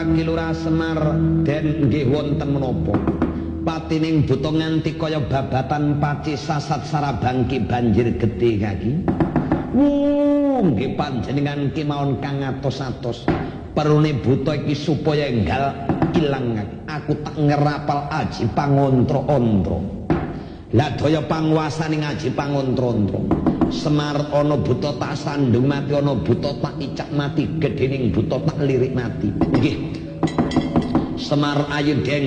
Paki Lurah Semar den nggih wonten menapa patining buta nganti kaya babatan paci sasat sarabangki banjir gedhe kaki. Nggih panjenengan kemawon kang atos-atos perune buta iki supaya enggal ilang aku tak ngerapal aji pangontra-ontra. Lah daya panguwasaning aji pangontra-ontra. Semar ana buta tak sandung mati, ana buta tak icak mati, gedhening buta tak lirik mati. Nggih. Semar ayu deng